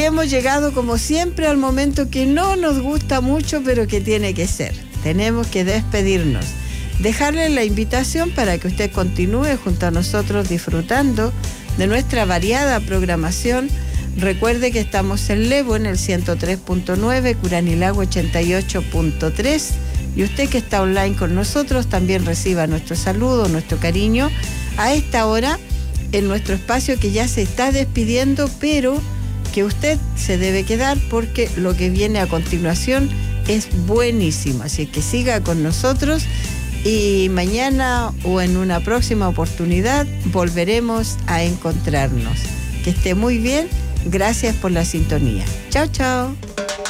Y hemos llegado como siempre al momento que no nos gusta mucho, pero que tiene que ser. Tenemos que despedirnos. Dejarle la invitación para que usted continúe junto a nosotros disfrutando de nuestra variada programación. Recuerde que estamos en Levo en el 103.9, Curanilagua 88.3. Y usted que está online con nosotros también reciba nuestro saludo, nuestro cariño a esta hora en nuestro espacio que ya se está despidiendo, pero que usted se debe quedar porque lo que viene a continuación es buenísimo. Así que siga con nosotros y mañana o en una próxima oportunidad volveremos a encontrarnos. Que esté muy bien. Gracias por la sintonía. Chao, chao.